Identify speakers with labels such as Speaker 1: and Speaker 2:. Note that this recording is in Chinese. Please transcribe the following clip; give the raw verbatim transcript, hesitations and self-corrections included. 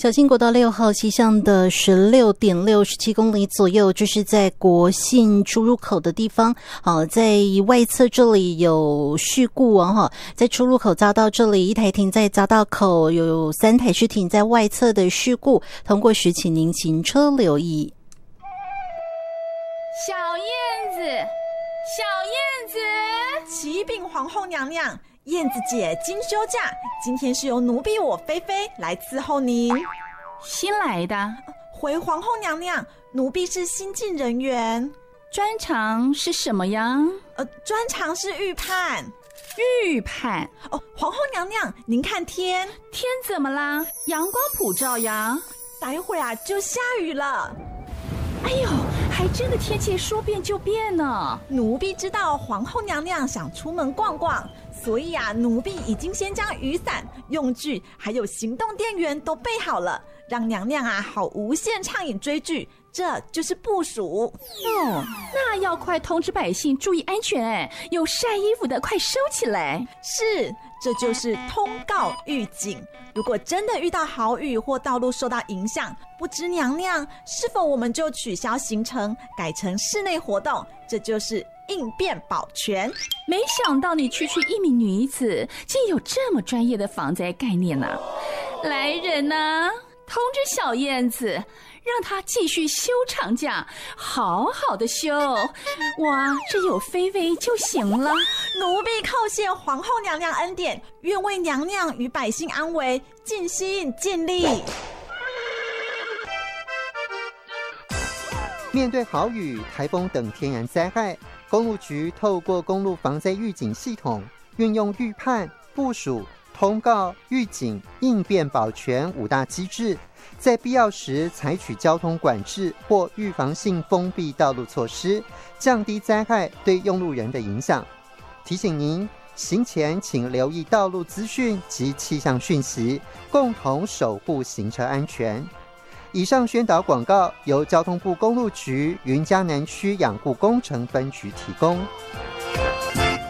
Speaker 1: 小新国道六号西向的十六点六十七公里左右，这是在国信出入口的地方。好，在外侧这里有事故哦，哈，在出入口匝道这里一台停在匝道口，有三台是停在外侧的事故，通过时请您行车留意。
Speaker 2: 小燕子，小燕子，
Speaker 3: 启禀皇后娘娘，燕子姐今休假，今天是由奴婢我菲菲来伺候您。
Speaker 2: 新来的？
Speaker 3: 回皇后娘娘，奴婢是新进人员。
Speaker 2: 专长是什么呀？
Speaker 3: 呃，专长是预判。
Speaker 2: 预判？
Speaker 3: 哦，皇后娘娘，您看天，
Speaker 2: 天怎么啦？阳光普照呀。
Speaker 3: 待会啊就下雨了。
Speaker 2: 哎呦，还真的天气说变就变呢。
Speaker 3: 奴婢知道皇后娘娘想出门逛逛，所以啊，奴婢已经先将雨伞、用具还有行动电源都备好了，让娘娘啊好无限畅饮追剧，这就是部署。
Speaker 2: 哦，那要快通知百姓注意安全哎，有晒衣服的快收起来。
Speaker 3: 是，这就是通告预警。如果真的遇到豪雨或道路受到影响，不知娘娘是否我们就取消行程，改成室内活动，这就是应变保全。
Speaker 2: 没想到你区区一名女子，竟有这么专业的防灾概念呢、啊！来人啊，通知小燕子，让她继续休长假，好好的休。哇，这有菲菲就行了。
Speaker 3: 奴婢叩谢皇后娘娘恩典，愿为娘娘与百姓安危尽心尽力。
Speaker 4: 面对豪雨、台风等天然灾害，公路局透过公路防灾预警系统，运用预判、部署、通告、预警、应变保全五大机制，在必要时采取交通管制或预防性封闭道路措施，降低灾害对用路人的影响。提醒您，行前请留意道路资讯及气象讯息，共同守护行车安全。以上宣导广告由交通部公路局云嘉南区养护工程分局提供。